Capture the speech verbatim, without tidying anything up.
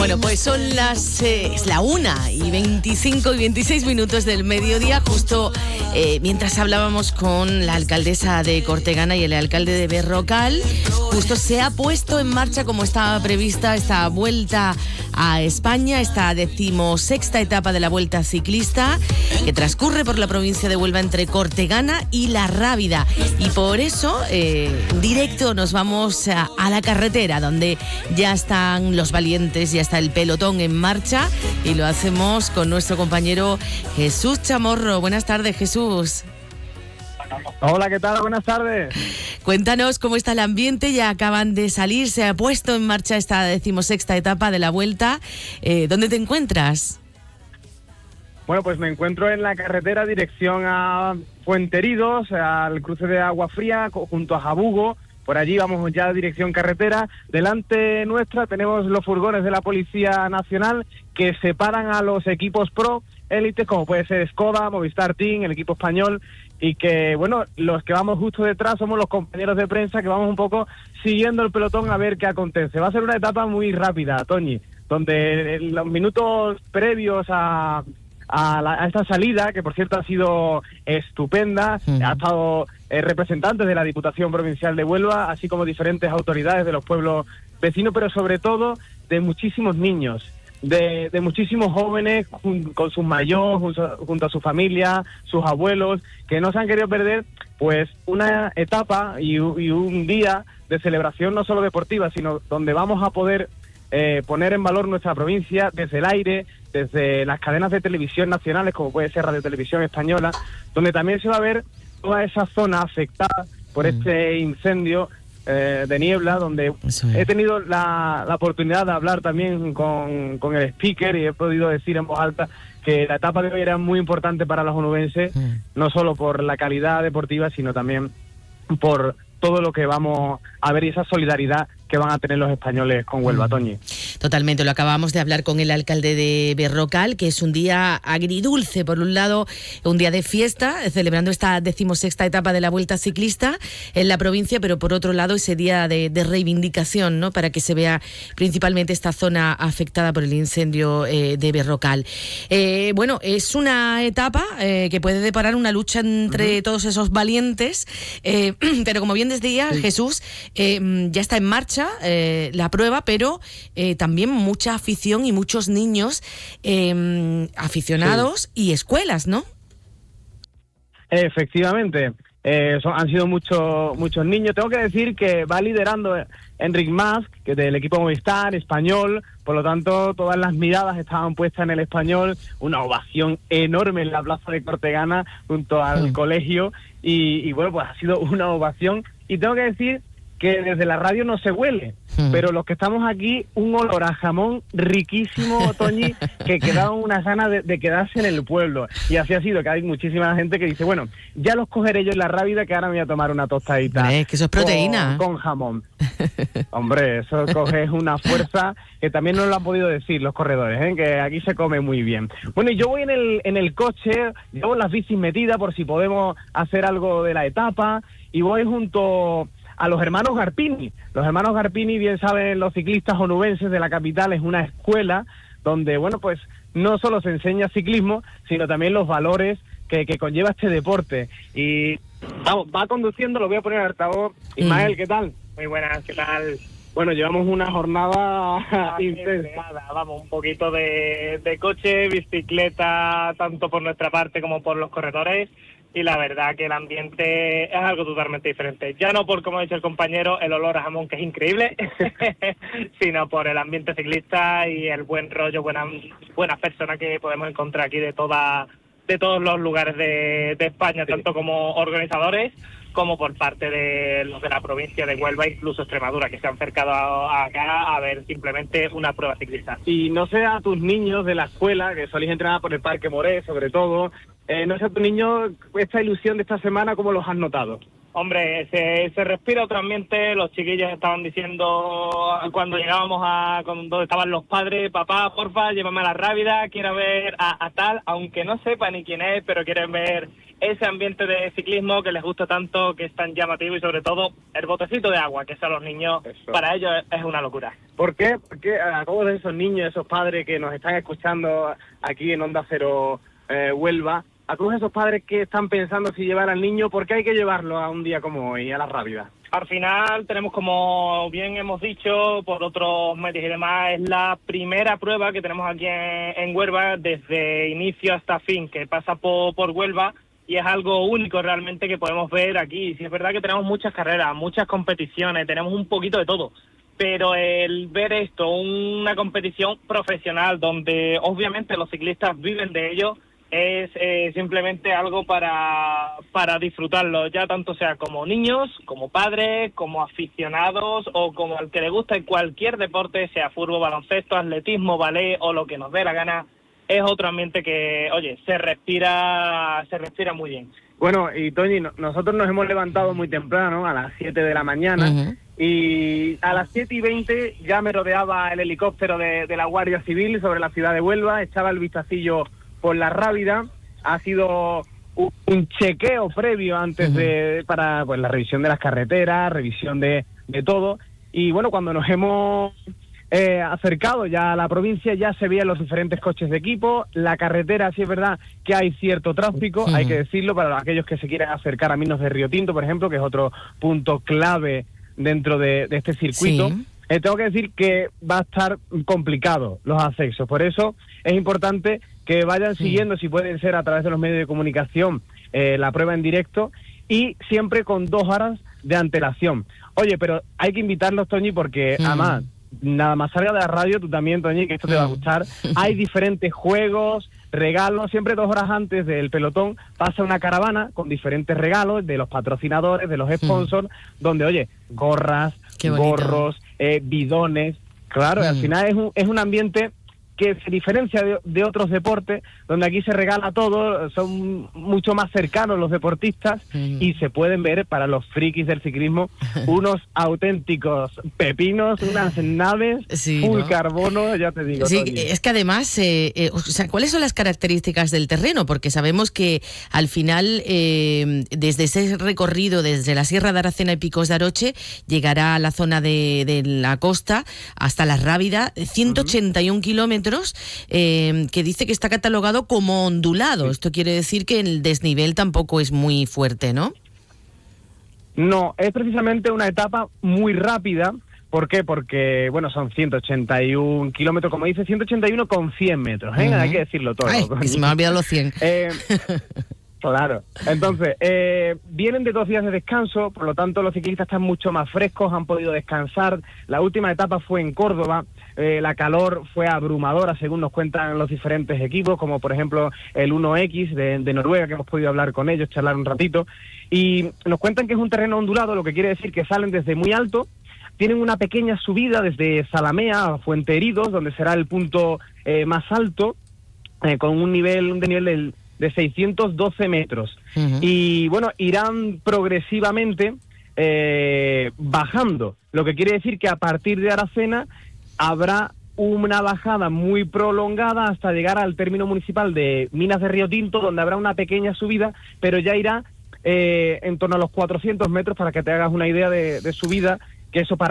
Bueno, pues son las eh, es la una y veinticinco y veintiséis minutos del mediodía, justo eh, mientras hablábamos con la alcaldesa de Cortegana y el alcalde de Berrocal. Justo se ha puesto en marcha, como estaba prevista, esta vuelta a España, esta decimosexta etapa de la Vuelta Ciclista, que transcurre por la provincia de Huelva entre Cortegana y La Rábida. Y por eso, eh, directo nos vamos a, a la carretera, donde ya están los valientes, ya está el pelotón en marcha, y lo hacemos con nuestro compañero Jesús Chamorro. Buenas tardes, Jesús. Hola, ¿qué tal? Buenas tardes. Cuéntanos cómo está el ambiente. Ya acaban de salir, se ha puesto en marcha esta decimosexta etapa de la Vuelta. Eh, ¿Dónde te encuentras? Bueno, pues me encuentro en la carretera dirección a Fuenteridos, al cruce de Agua Fría, junto a Jabugo. Por allí vamos ya dirección carretera. Delante nuestra tenemos los furgones de la Policía Nacional que separan a los equipos pro élites, como puede ser Skoda, Movistar Team, el equipo español, y que, bueno, los que vamos justo detrás somos los compañeros de prensa que vamos un poco siguiendo el pelotón a ver qué acontece. Va a ser una etapa muy rápida, Toñi, donde en los minutos previos a... A, la, a esta salida, que por cierto ha sido estupenda, uh-huh. ha estado eh, representantes de la Diputación Provincial de Huelva, así como diferentes autoridades de los pueblos vecinos, pero sobre todo de muchísimos niños, de, de muchísimos jóvenes jun, con sus mayores, junto, junto a su familia, sus abuelos, que no se han querido perder pues una etapa y, y un día de celebración no solo deportiva, sino donde vamos a poder eh, poner en valor nuestra provincia desde el aire, desde las cadenas de televisión nacionales, como puede ser Radio Televisión Española, donde también se va a ver toda esa zona afectada por mm. este incendio eh, de niebla, donde es. he tenido la, la oportunidad de hablar también con, con el speaker y he podido decir en voz alta que la etapa de hoy era muy importante para los onubenses, mm. no solo por la calidad deportiva, sino también por todo lo que vamos a ver y esa solidaridad que van a tener los españoles con Huelva, Toñi. Totalmente, lo acabamos de hablar con el alcalde de Berrocal, que es un día agridulce. Por un lado, un día de fiesta, celebrando esta decimosexta etapa de la Vuelta Ciclista en la provincia, pero por otro lado ese día de, de reivindicación, ¿no?, para que se vea principalmente esta zona afectada por el incendio eh, de Berrocal. Eh, bueno, es una etapa eh, que puede deparar una lucha entre uh-huh. todos esos valientes, eh, pero como bien decía sí. Jesús, eh, ya está en marcha Eh, la prueba, pero eh, también mucha afición y muchos niños eh, aficionados sí. y escuelas, ¿no? Efectivamente, eh, son, han sido muchos muchos niños. Tengo que decir que va liderando Enric Mas, que del equipo Movistar español, por lo tanto todas las miradas estaban puestas en el español, una ovación enorme en la plaza de Cortegana junto al sí. colegio y, y bueno, pues ha sido una ovación y tengo que decir que desde la radio no se huele, mm. pero los que estamos aquí, un olor a jamón riquísimo, Toñi, que quedaban unas ganas de, de quedarse en el pueblo. Y así ha sido, que hay muchísima gente que dice, bueno, ya los cogeré yo en la Rábida, que ahora me voy a tomar una tostadita. Hombre, es que eso es proteína. Con, con jamón. Hombre, eso coge una fuerza que también no lo han podido decir los corredores, ¿eh? Que aquí se come muy bien. Bueno, y yo voy en el, en el coche, llevo las bicis metidas por si podemos hacer algo de la etapa, y voy junto a los hermanos Garpini. Los hermanos Garpini, bien saben los ciclistas onubenses de la capital, es una escuela donde, bueno, pues no solo se enseña ciclismo, sino también los valores que, que conlleva este deporte. Y vamos, va conduciendo, lo voy a poner al altavoz. Ismael, ¿qué tal? Muy buenas, ¿qué tal? Bueno, llevamos una jornada intensa. Vamos, un poquito de, de coche, bicicleta, tanto por nuestra parte como por los corredores. Y la verdad que el ambiente es algo totalmente diferente. Ya no por, como ha dicho el compañero, el olor a jamón, que es increíble, sino por el ambiente ciclista y el buen rollo, buenas buenas personas que podemos encontrar aquí de toda de todos los lugares de, de España, sí. tanto como organizadores como por parte de los de la provincia de Huelva, incluso Extremadura, que se han acercado acá a ver simplemente una prueba ciclista. Y no sé a tus niños de la escuela, que soléis entrenar por el Parque Moré, sobre todo, eh, no sé a tus niños, esta ilusión de esta semana, ¿cómo los has notado? Hombre, se, se respira otro ambiente. Los chiquillos estaban diciendo cuando llegábamos a donde estaban los padres, papá, porfa, llévame a la Rábida, quiero ver a, a tal, aunque no sepa ni quién es, pero quieren ver ese ambiente de ciclismo que les gusta tanto, que es tan llamativo, y sobre todo el botecito de agua, que eso a los niños, eso. Para ellos es una locura. ¿Por qué? Porque a todos esos niños, esos padres que nos están escuchando aquí en Onda Cero eh, Huelva, a todos esos padres que están pensando si llevar al niño, ¿por qué hay que llevarlo a un día como hoy, a la Rábida? Al final tenemos, como bien hemos dicho por otros medios y demás, es la primera prueba que tenemos aquí en, en Huelva desde inicio hasta fin, que pasa por, por Huelva, y es algo único realmente que podemos ver aquí. Sí, es verdad que tenemos muchas carreras, muchas competiciones, tenemos un poquito de todo, pero el ver esto, una competición profesional donde obviamente los ciclistas viven de ello, es eh, simplemente algo para, para disfrutarlo, ya tanto sea como niños, como padres, como aficionados o como al que le gusta cualquier deporte, sea fútbol, baloncesto, atletismo, ballet o lo que nos dé la gana. Es otro ambiente que, oye, se respira, se respira muy bien. Bueno, y Toñi, no, nosotros nos hemos levantado muy temprano, a las siete de la mañana, uh-huh. y a las siete y veinte ya me rodeaba el helicóptero de, de la Guardia Civil sobre la ciudad de Huelva, echaba el vistacillo por la Rábida. Ha sido un, un chequeo previo antes uh-huh. de para pues la revisión de las carreteras, revisión de, de todo, y bueno, cuando nos hemos eh, acercado ya a la provincia ya se veían los diferentes coches de equipo. La carretera, sí es verdad que hay cierto tráfico, uh-huh. hay que decirlo, para aquellos que se quieran acercar a Minos de Río Tinto, por ejemplo, que es otro punto clave dentro de, de este circuito. Sí. Eh, tengo que decir que va a estar complicado los accesos, por eso es importante que vayan siguiendo, si pueden ser a través de los medios de comunicación, eh, la prueba en directo, y siempre con dos horas de antelación. Oye, pero hay que invitarlos, Toñi, porque mm. además, nada más salga de la radio, tú también, Toñi, que esto te va a gustar, hay diferentes juegos, regalos, siempre dos horas antes del pelotón pasa una caravana con diferentes regalos de los patrocinadores, de los sponsors, mm. donde, oye, gorras, gorros, eh, bidones, claro, mm. y al final es un, es un ambiente que se diferencia de, de otros deportes, donde aquí se regala todo, son mucho más cercanos los deportistas mm. y se pueden ver, para los frikis del ciclismo, unos auténticos pepinos, unas naves sí, full ¿no? carbono, ya te digo. Sí, Tony. Es que además, eh, eh, o sea, ¿cuáles son las características del terreno? Porque sabemos que al final, eh, desde ese recorrido, desde la Sierra de Aracena y Picos de Aroche, llegará a la zona de, de la costa, hasta la Rábida, ciento ochenta y un uh-huh. kilómetros, Eh, que dice que está catalogado como ondulado. Esto quiere decir que el desnivel tampoco es muy fuerte, ¿no? No, es precisamente una etapa muy rápida. ¿Por qué? Porque, bueno, son ciento ochenta y un kilómetros, como dice, ciento ochenta y uno con cien metros, ¿eh? Uh-huh. Hay que decirlo todo. Ay, que se me ha olvidado los cien. Eh, claro. Entonces, eh, vienen de dos días de descanso, por lo tanto los ciclistas están mucho más frescos, han podido descansar. La última etapa fue en Córdoba. Eh, la calor fue abrumadora, según nos cuentan los diferentes equipos, como por ejemplo el uno equis de, de Noruega, que hemos podido hablar con ellos, charlar un ratito, y nos cuentan que es un terreno ondulado, lo que quiere decir que salen desde muy alto, tienen una pequeña subida desde Zalamea a Fuenteheridos, donde será el punto eh, más alto, eh, con un nivel, un desnivel de, de seiscientos doce metros. Uh-huh. Y bueno, irán progresivamente eh, bajando, lo que quiere decir que a partir de Aracena habrá una bajada muy prolongada hasta llegar al término municipal de Minas de Río Tinto, donde habrá una pequeña subida, pero ya irá eh, en torno a los cuatrocientos metros, para que te hagas una idea de, de subida, que eso para